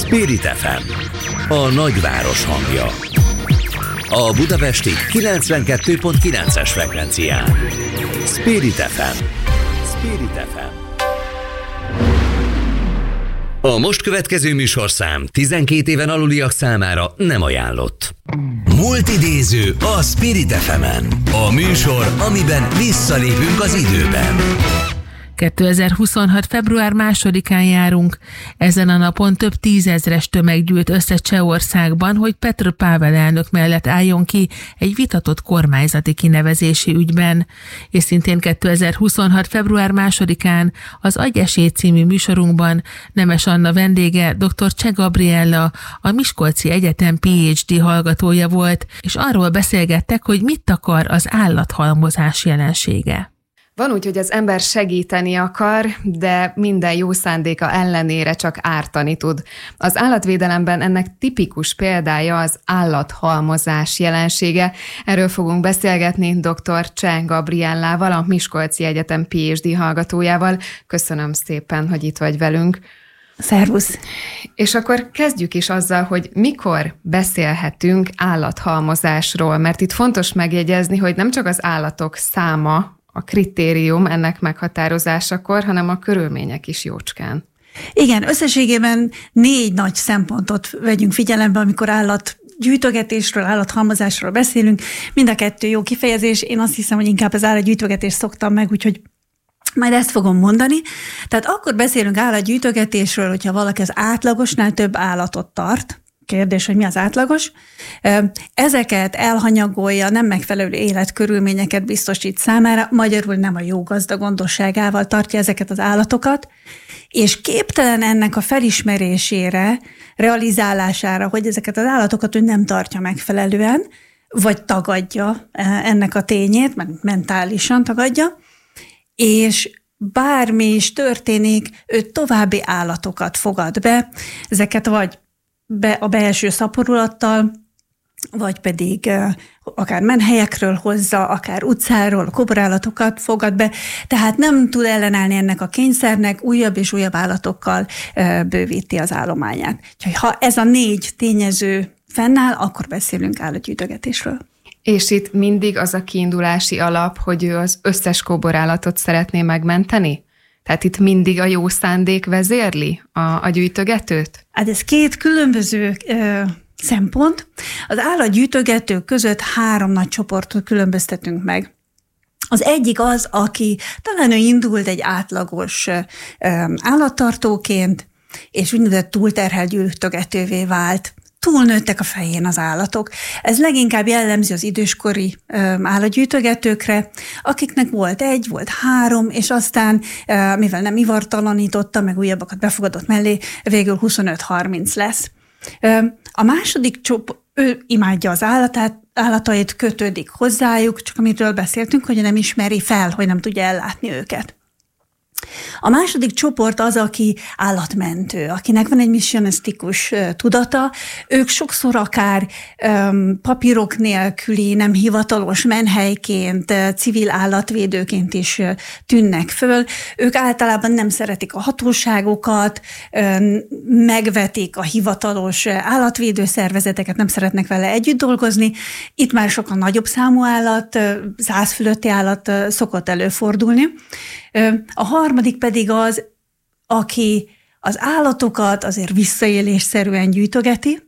Spirit FM, a nagyváros hangja. A budapesti 92.9-es frekvencián. Spirit FM. Spirit FM. A most következő műsorszám 12 éven aluliak számára nem ajánlott. Múlt idéző a Spirit FM-en. A műsor, amiben visszalépünk az időben. 2026. február 2-án járunk. Ezen a napon több tízezres tömeg gyűlt össze Csehországban, hogy Petr Pavel elnök mellett álljon ki egy vitatott kormányzati kinevezési ügyben. És szintén 2026. február 2-án az Agyesély című műsorunkban Nemes Anna vendége dr. Cseh Gabriella, a Miskolci Egyetem PhD hallgatója volt, és arról beszélgettek, hogy mit akar az állathalmozás jelensége. Van úgy, hogy az ember segíteni akar, de minden jó szándéka ellenére csak ártani tud. Az állatvédelemben ennek tipikus példája az állathalmozás jelensége. Erről fogunk beszélgetni dr. Cseh Gabriellával, a Miskolci Egyetem PhD hallgatójával. Köszönöm szépen, hogy itt vagy velünk. Szervusz! És akkor kezdjük is azzal, hogy mikor beszélhetünk állathalmozásról, mert itt fontos megjegyezni, hogy nem csak az állatok száma a kritérium ennek meghatározásakor, hanem a körülmények is jócskán. Igen, összességében 4 nagy szempontot vegyünk figyelembe, amikor állatgyűjtögetésről, állathalmozásról beszélünk. Mind a 2 jó kifejezés. Én azt hiszem, hogy inkább az állatgyűjtögetést szoktam meg, úgyhogy majd ezt fogom mondani. Tehát akkor beszélünk állatgyűjtögetésről, hogyha valaki az átlagosnál több állatot tart. Kérdés, hogy mi az átlagos. Ezeket elhanyagolja, nem megfelelő életkörülményeket biztosít számára, magyarul nem a jó gazda gondosságával tartja ezeket az állatokat, és képtelen ennek a felismerésére, realizálására, hogy ezeket az állatokat ő nem tartja megfelelően, vagy tagadja ennek a tényét, mert mentálisan tagadja, és bármi is történik, ő további állatokat fogad be, ezeket vagy a belső szaporulattal, vagy pedig akár menhelyekről hozza, akár utcáról koborállatokat fogad be, tehát nem tud ellenállni ennek a kényszernek, újabb és újabb állatokkal bővíti az állományát. Úgyhogy ha ez a 4 tényező fennáll, akkor beszélünk állatgyűjtögetésről. És itt mindig az a kiindulási alap, hogy ő az összes kóborállatot szeretné megmenteni? Tehát itt mindig a jó szándék vezérli a gyűjtögetőt? Hát ez 2 különböző szempont. Az állatgyűjtögetők között 3 nagy csoportot különböztetünk meg. Az egyik az, aki talán ő indult egy átlagos állattartóként, és úgynevezett túlterhelt gyűjtögetővé vált. Túlnőttek a fején az állatok. Ez leginkább jellemző az időskori állatgyűjtögetőkre, akiknek volt 1, volt 3, és aztán, mivel nem ivartalanította, meg újabbakat befogadott mellé, végül 25-30 lesz. A második csoport, ő imádja az állatait, kötődik hozzájuk, csak amitől beszéltünk, hogy nem ismeri fel, hogy nem tudja ellátni őket. A második csoport az, aki állatmentő, akinek van egy missionisztikus tudata, ők sokszor akár papírok nélküli, nem hivatalos menhelyként, civil állatvédőként is tűnnek föl. Ők általában nem szeretik a hatóságokat, megvetik a hivatalos állatvédőszervezeteket, nem szeretnek vele együtt dolgozni. Itt már sokkal nagyobb számú állat, 100 fölötti állat szokott előfordulni. A harmadik pedig az, aki az állatokat azért visszaélésszerűen gyűjtögeti,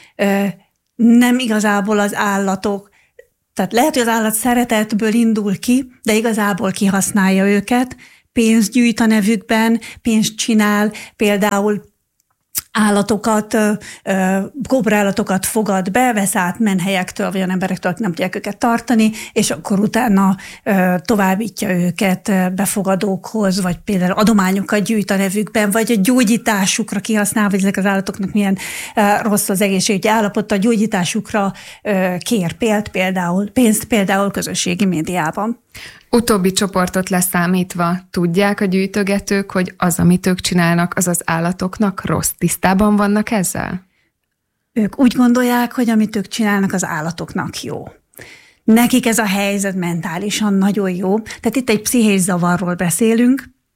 nem igazából az állatok, tehát lehet, hogy az állat szeretetből indul ki, de igazából kihasználja őket, pénzt gyűjt a nevükben, pénzt csinál, például állatokat, kóborállatokat fogad be, vesz át menhelyektől, vagy olyan emberektől, akik nem tudják őket tartani, és akkor utána továbbítja őket befogadókhoz, vagy például adományokat gyűjt a nevükben, vagy a gyógyításukra kihasznál, vagy ezek az állatoknak milyen rossz az egészségügyi állapota, a gyógyításukra kér pénzt például közösségi médiában. Utóbbi csoportot leszámítva tudják a gyűjtögetők, hogy az, amit ők csinálnak, az az állatoknak rossz? Tisztában vannak ezzel? Ők úgy gondolják, hogy amit ők csinálnak, az állatoknak jó. Nekik ez a helyzet mentálisan nagyon jó. Tehát itt egy pszichés zavarról beszélünk,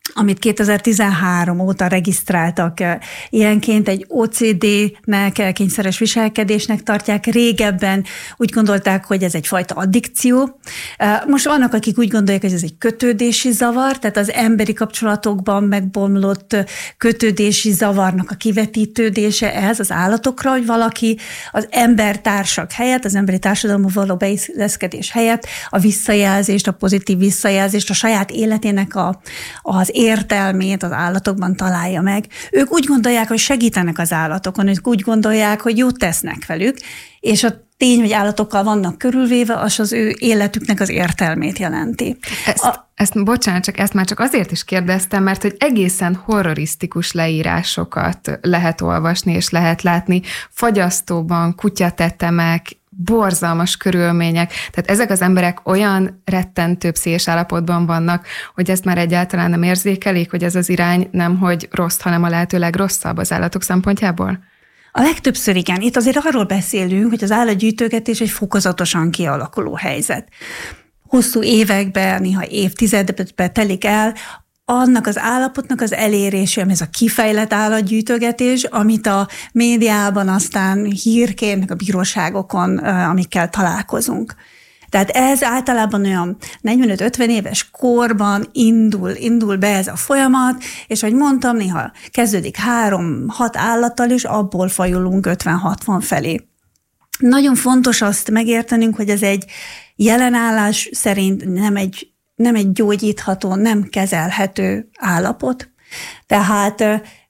amit 2013 óta regisztráltak ilyenként, egy OCD-nek, kényszeres viselkedésnek tartják. Régebben úgy gondolták, hogy ez egyfajta addikció. Most vannak, akik úgy gondolják, hogy ez egy kötődési zavar, tehát az emberi kapcsolatokban megbomlott kötődési zavarnak a kivetítődése ez az állatokra, hogy valaki az embertársak helyett, az emberi társadalomban való beilleszkedés helyett a visszajelzést, a pozitív visszajelzést, a saját életének az értelmét az állatokban találja meg. Ők úgy gondolják, hogy segítenek az állatokon, ők úgy gondolják, hogy jót tesznek velük, és a tény, hogy állatokkal vannak körülvéve, az ő életüknek az értelmét jelenti. Ezt már csak azért is kérdeztem, mert hogy egészen horrorisztikus leírásokat lehet olvasni, és lehet látni fagyasztóban, kutyatetemek, borzalmas körülmények. Tehát ezek az emberek olyan rettentő pszichés állapotban vannak, hogy ezt már egyáltalán nem érzékelik, hogy ez az irány nem hogy rossz, hanem a lehető legrosszabb az állatok szempontjából? A legtöbbször igen. Itt azért arról beszélünk, hogy az állatgyűjtögetés egy fokozatosan kialakuló helyzet. Hosszú években, néha évtizedekben telik el, annak az állapotnak az elérése, ez a kifejlett állatgyűjtögetés, amit a médiában aztán hírként, meg a bíróságokon, amikkel találkozunk. Tehát ez általában olyan 45-50 éves korban indul be ez a folyamat, és ahogy mondtam, néha kezdődik 3-6 állattal, és abból fajulunk 50-60 felé. Nagyon fontos azt megértenünk, hogy ez egy jelenállás szerint nem egy gyógyítható, nem kezelhető állapot. Tehát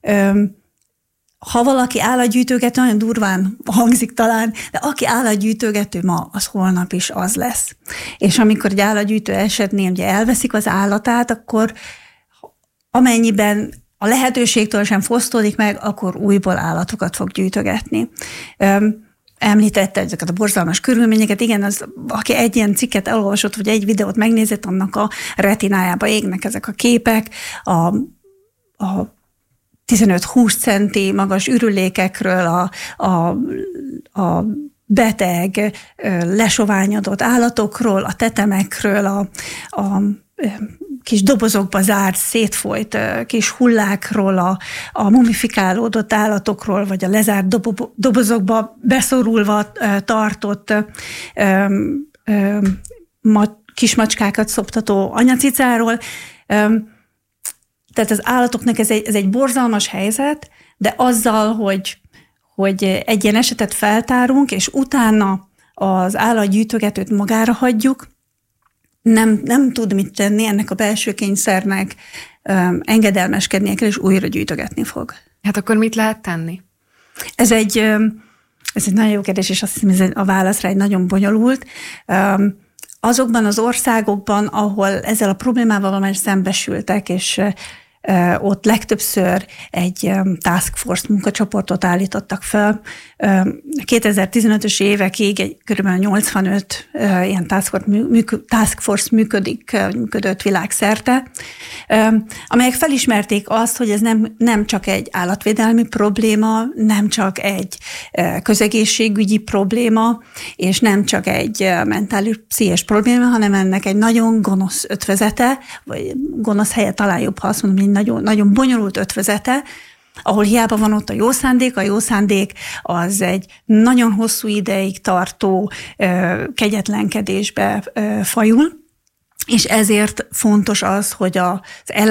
ha valaki állatgyűjtögető, nagyon durván hangzik talán, de aki állatgyűjtögető ma, az holnap is az lesz. És amikor egy állatgyűjtő esetnél ugye elveszik az állatát, akkor amennyiben a lehetőségtől sem fosztódik meg, akkor újból állatokat fog gyűjtögetni. Említette ezeket a borzalmas körülményeket. Igen, aki egy ilyen cikket elolvasott, vagy egy videót megnézett, annak a retinájába égnek ezek a képek, a 15-20 centi magas ürülékekről, a beteg, lesoványodott állatokról, a tetemekről, a kis dobozokba zárt, szétfolyt kis hullákról, a mumifikálódott állatokról, vagy a lezárt dobozokba beszorulva tartott kismacskákat szoptató anyacicáról. Tehát az állatoknak ez egy borzalmas helyzet, de azzal, hogy egy ilyen esetet feltárunk, és utána az állatgyűjtögetőt magára hagyjuk, nem tud mit tenni, ennek a belső kényszernek engedelmeskednie kell, és újra gyűjtögetni fog. Hát akkor mit lehet tenni? Ez egy nagyon jó kérdés, és azt hiszem, a válasz rá egy nagyon bonyolult. Azokban az országokban, ahol ezzel a problémával már szembesültek, és ott legtöbbször egy task force munkacsoportot állítottak fel. 2015-ös évekig kb. 85 ilyen task force működött világszerte, amelyek felismerték azt, hogy ez nem csak egy állatvédelmi probléma, nem csak egy közegészségügyi probléma, és nem csak egy mentális pszichés probléma, hanem ennek egy nagyon gonosz ötvözete, vagy gonosz helye talán jobb, ha azt mondom, hogy nagyon, nagyon bonyolult ötvözete, ahol hiába van ott a jó szándék az egy nagyon hosszú ideig tartó kegyetlenkedésbe fajul, és ezért fontos az, hogy az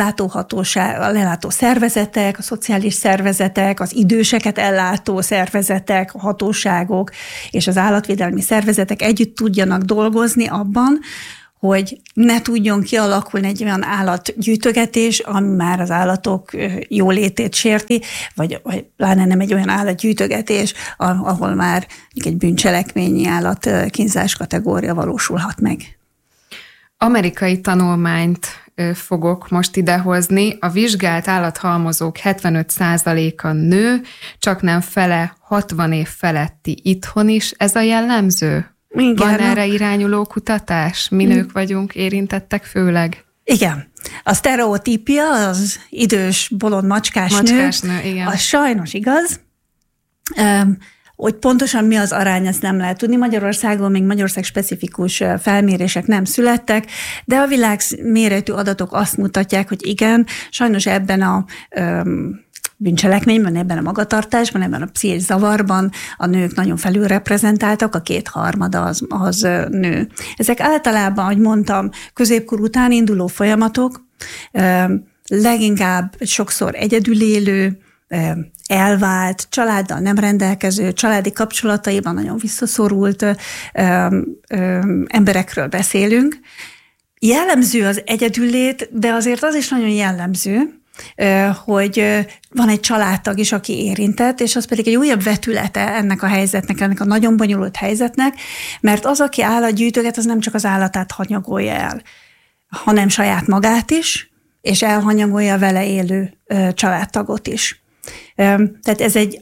ellátó szervezetek, a szociális szervezetek, az időseket ellátó szervezetek, a hatóságok és az állatvédelmi szervezetek együtt tudjanak dolgozni abban, hogy ne tudjon kialakulni egy olyan állatgyűjtögetés, ami már az állatok jólétét sérti, vagy pláne nem egy olyan állatgyűjtögetés, ahol már egy bűncselekményi állatkínzás kategória valósulhat meg. Amerikai tanulmányt fogok most idehozni. A vizsgált állathalmozók 75%-a nő, csaknem fele 60 év feletti itthon is. Ez a jellemző? Igen, van erre irányuló kutatás? Mi nők vagyunk érintettek főleg? Igen. A sztereotípia, az idős, bolond macskás nő, igen. Az sajnos igaz. Hogy pontosan mi az arány, ezt nem lehet tudni. Magyarországon még Magyarország specifikus felmérések nem születtek, de a világméretű adatok azt mutatják, hogy igen, sajnos ebben a bűncselekményben, ebben a magatartásban, ebben a pszichés zavarban a nők nagyon felülreprezentáltak, a 2/3 az nő. Ezek általában, ahogy mondtam, középkor után induló folyamatok, leginkább sokszor egyedül élő, elvált, családdal nem rendelkező, családi kapcsolataiban nagyon visszaszorult emberekről beszélünk. Jellemző az egyedüllét, de azért az is nagyon jellemző, hogy van egy családtag is, aki érintett, és az pedig egy újabb vetülete ennek a helyzetnek, ennek a nagyon bonyolult helyzetnek, mert az, aki állatgyűjtöget, az nem csak az állatát hanyagolja el, hanem saját magát is, és elhanyagolja vele élő családtagot is. Tehát ez egy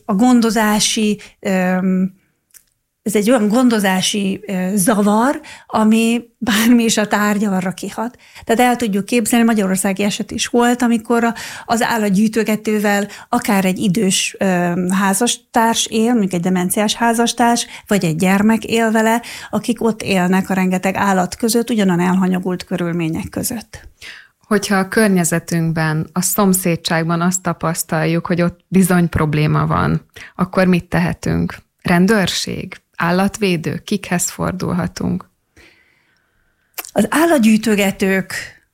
olyan gondozási zavar, ami bármi is a tárgya, arra kihat. Tehát el tudjuk képzelni, magyarországi eset is volt, amikor az állatgyűjtögetővel akár egy idős házastárs él, mondjuk egy demenciás házastárs, vagy egy gyermek él vele, akik ott élnek a rengeteg állat között, ugyanan elhanyagult körülmények között. Hogyha a környezetünkben, a szomszédságban azt tapasztaljuk, hogy ott bizony probléma van, akkor mit tehetünk? Rendőrség? Állatvédő? Kikhez fordulhatunk? Az állatgyűjtögetők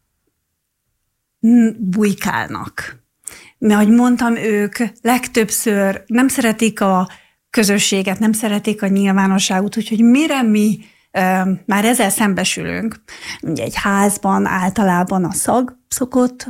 bujkálnak. Mert ahogy mondtam, ők legtöbbször nem szeretik a közösséget, nem szeretik a nyilvánosságot, úgyhogy mire mi már ezzel szembesülünk. Ugye egy házban általában a szag szokott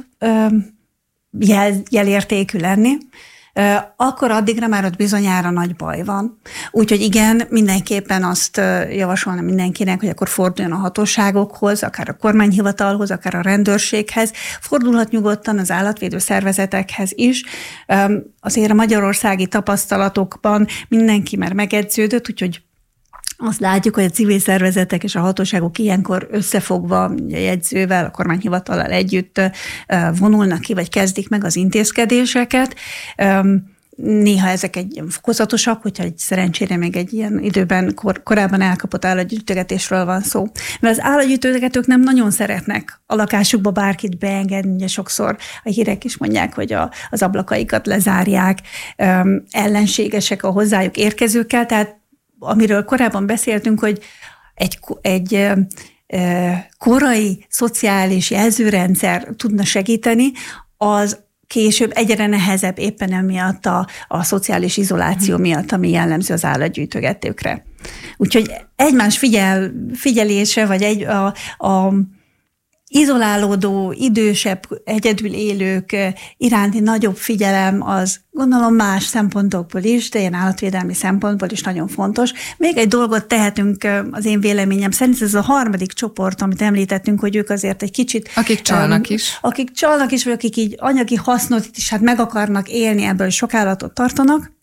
jelértékű lenni, akkor addigra már ott bizonyára nagy baj van. Úgyhogy igen, mindenképpen azt javasolnám mindenkinek, hogy akkor forduljon a hatóságokhoz, akár a kormányhivatalhoz, akár a rendőrséghez, fordulhat nyugodtan az állatvédő szervezetekhez is. Azért a magyarországi tapasztalatokban mindenki már megedződött, úgyhogy azt látjuk, hogy a civil szervezetek és a hatóságok ilyenkor összefogva a jegyzővel, a kormányhivatallal együtt vonulnak ki, vagy kezdik meg az intézkedéseket. Néha ezek egy fokozatosak, hogyha egy szerencsére még egy ilyen időben korábban elkapott állatgyűjtögetésről van szó. Mert az állatgyűjtögetők nem nagyon szeretnek a lakásukba bárkit beengedni, ugye sokszor a hírek is mondják, hogy az ablakaikat lezárják, ellenségesek a hozzájuk érkezőkkel, tehát amiről korábban beszéltünk, hogy egy korai szociális jelzőrendszer tudna segíteni, az később egyre nehezebb éppen emiatt a szociális izoláció miatt, ami jellemző az állatgyűjtögetőkre. Úgyhogy egymás figyelése, vagy a izolálódó, idősebb, egyedül élők iránti nagyobb figyelem az gondolom más szempontokból is, de ilyen állatvédelmi szempontból is nagyon fontos. Még egy dolgot tehetünk az én véleményem szerint, ez a harmadik csoport, amit említettünk, hogy ők azért egy kicsit... Akik csalnak is. Akik csalnak is, vagy akik így anyagi hasznot is hát meg akarnak élni, ebből sok állatot tartanak.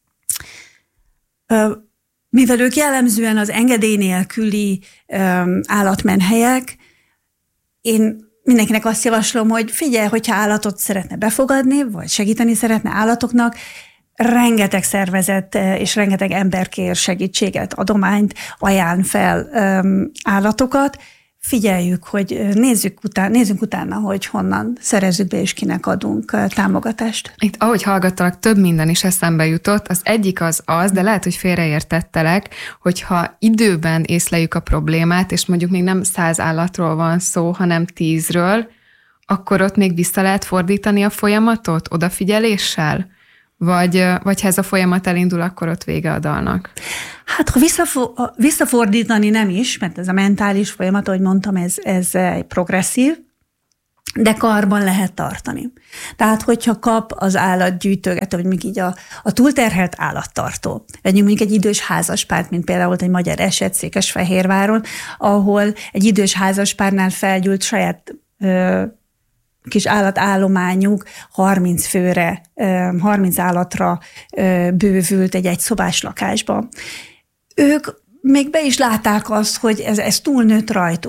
Mivel ők jellemzően az engedély nélküli állatmenhelyek, én mindenkinek azt javaslom, hogy figyelj, hogyha állatot szeretne befogadni, vagy segíteni szeretne állatoknak, rengeteg szervezet és rengeteg ember kér segítséget, adományt, ajánl fel állatokat. Figyeljük, hogy nézzünk utána, hogy honnan szerezzük be és kinek adunk támogatást. Itt, ahogy hallgattalak, több minden is eszembe jutott. Az egyik az, de lehet, hogy félreértettelek, hogyha időben észleljük a problémát, és mondjuk még nem 100 állatról van szó, hanem 10-ről, akkor ott még vissza lehet fordítani a folyamatot odafigyeléssel? Vagy ha ez a folyamat elindul, akkor ott vége a dalnak? Hát, ha visszafordítani nem is, mert ez a mentális folyamat, ahogy mondtam, ez progresszív, de karban lehet tartani. Tehát, hogyha kap az állatgyűjtögető, vagy még így a túlterhelt állattartó, vagy mondjuk egy idős házaspárt, mint például egy magyar eset Székesfehérváron, ahol egy idős házaspárnál felgyűlt saját kis állatállományuk 30 főre, 30 állatra bővült egy egyszobás lakásba. Ők még be is látták azt, hogy ez túlnőtt rajtuk.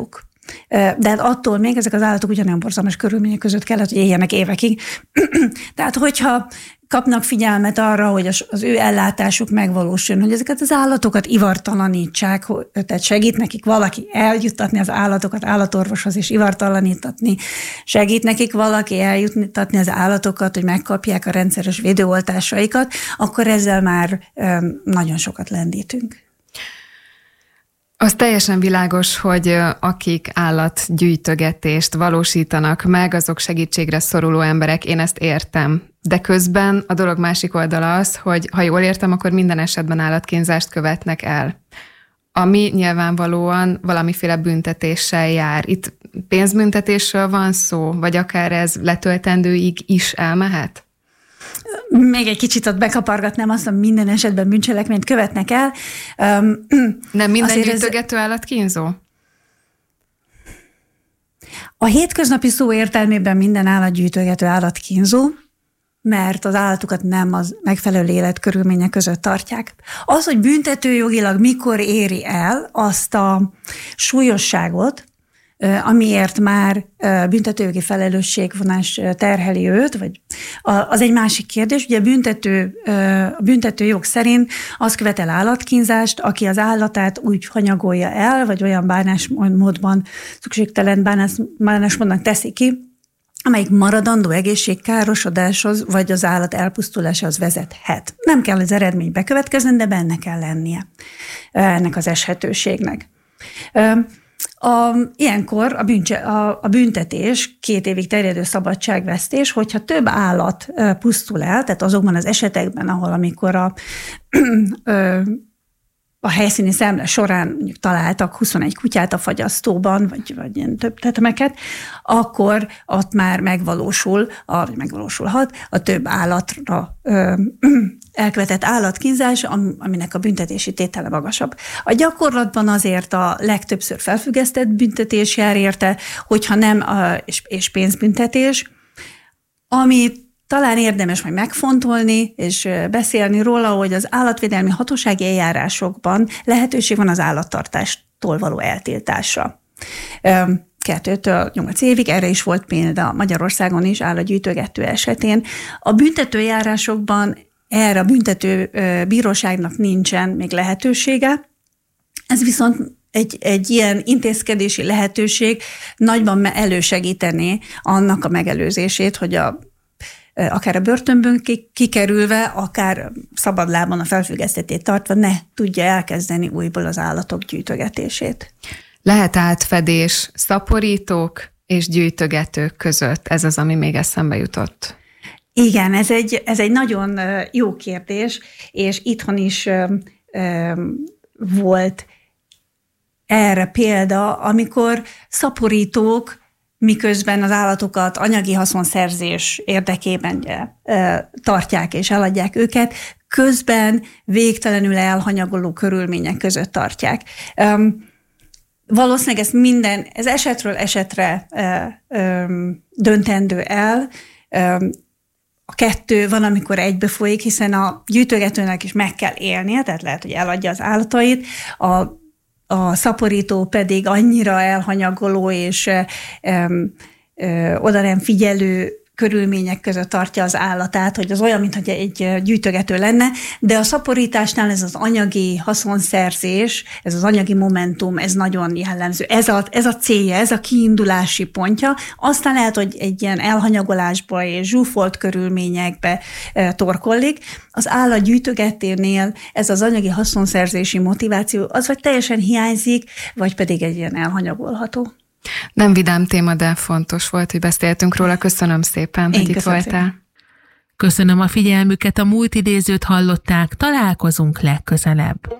De hát attól még ezek az állatok ugyanolyan borzalmas körülmények között kellett, hogy éljenek évekig. Tehát hogyha kapnak figyelmet arra, hogy az ő ellátásuk megvalósuljon, hogy ezeket az állatokat ivartalanítsák, tehát segít nekik valaki eljuttatni az állatokat állatorvoshoz és ivartalanítatni, segít nekik valaki eljuttatni az állatokat, hogy megkapják a rendszeres védőoltásaikat, akkor ezzel már nagyon sokat lendítünk. Az teljesen világos, hogy akik állatgyűjtögetést valósítanak meg, azok segítségre szoruló emberek, én ezt értem. De közben a dolog másik oldala az, hogy ha jól értem, akkor minden esetben állatkínzást követnek el. Ami nyilvánvalóan valamiféle büntetéssel jár. Itt pénzbüntetésről van szó, vagy akár ez letöltendőig is elmehet? Még egy kicsit ott bekapargatnám azt, hogy minden esetben bűncselekményt követnek el. Nem minden gyűjtögető állatkínzó? A hétköznapi szó értelmében minden állatgyűjtögető állatkínzó, mert az állatokat nem az megfelelő életkörülmények között tartják. Az, hogy büntetőjogilag mikor éri el azt a súlyosságot, amiért már büntetőjogi felelősségvonás terheli őt, vagy az egy másik kérdés. Ugye a büntetőjog szerint az követel állatkínzást, aki az állatát úgy hanyagolja el, vagy olyan bánásmódban, szükségtelen bánásmódnak teszi ki, amelyik maradandó egészségkárosodáshoz, vagy az állat elpusztulásához vezethet. Nem kell az eredmény bekövetkezni, de benne kell lennie ennek az eshetőségnek. Ilyenkor a büntetés 2 évig terjedő szabadságvesztés, hogyha több állat pusztul el, tehát azokban az esetekben, ahol amikor a helyszíni szemle során mondjuk találtak 21 kutyát a fagyasztóban, vagy ilyen több tetemeket, akkor ott már megvalósulhat a több állatra elkövetett állatkínzás, aminek a büntetési tétele magasabb. A gyakorlatban azért a legtöbbször felfüggesztett büntetés jár érte, hogyha nem, és pénzbüntetés, ami talán érdemes majd megfontolni és beszélni róla, hogy az állatvédelmi hatósági eljárásokban lehetőség van az állattartástól való eltiltásra. 2-től 8 évig, erre is volt példa Magyarországon is állatgyűjtögető esetén. A büntetőjárásokban erre a büntető bíróságnak nincsen még lehetősége, ez viszont egy ilyen intézkedési lehetőség nagyban elősegítené annak a megelőzését, hogy akár a börtönből kikerülve, akár szabadlábon a felfüggesztetét tartva ne tudja elkezdeni újból az állatok gyűjtögetését. Lehet átfedés szaporítók és gyűjtögetők között? Ez az, ami még eszembe jutott. Igen, ez egy nagyon jó kérdés, és itthon is volt erre példa, amikor szaporítók miközben az állatokat anyagi haszonszerzés érdekében tartják és eladják őket, közben végtelenül elhanyagoló körülmények között tartják. Valószínűleg ez esetről esetre döntendő el. A 2 van, amikor egybe folyik, hiszen a gyűjtögetőnek is meg kell élnie, tehát lehet, hogy eladja az állatait, a szaporító pedig annyira elhanyagoló és oda nem figyelő körülmények között tartja az állatát, hogy az olyan, mintha egy gyűjtögető lenne, de a szaporításnál ez az anyagi haszonszerzés, ez az anyagi momentum, ez nagyon jellemző. Ez a célja, ez a kiindulási pontja. Aztán lehet, hogy egy ilyen elhanyagolásba és zsúfolt körülményekbe torkollik. Az állatgyűjtögetőnél ez az anyagi haszonszerzési motiváció, az vagy teljesen hiányzik, vagy pedig egy ilyen elhanyagolható. Nem vidám téma, de fontos volt, hogy beszéltünk róla. Köszönöm szépen, hogy itt voltál. Szépen. Köszönöm a figyelmüket, a múlt idézőt hallották, találkozunk legközelebb.